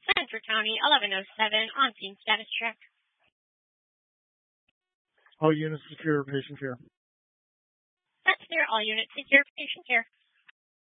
Central County 1107 on scene status check. All units secure patient care. That's clear. All units secure patient care.